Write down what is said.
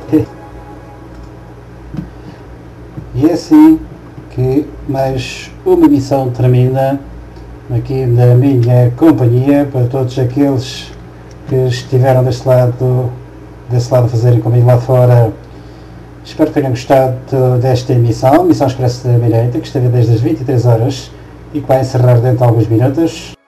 E é assim que mais uma emissão termina aqui na minha companhia, para todos aqueles que estiveram deste lado a fazerem comigo lá fora. Espero que tenham gostado desta emissão Expresso da Mireita, que esteve desde as 23 horas e que vai encerrar dentro de alguns minutos.